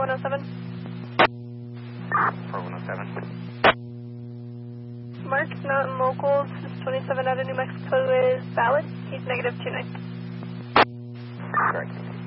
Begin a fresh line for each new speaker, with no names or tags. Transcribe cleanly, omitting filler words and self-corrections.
4107.
4107.
Mark, Mountain Locals, 27 out of New Mexico is valid. He's -29.
Correct.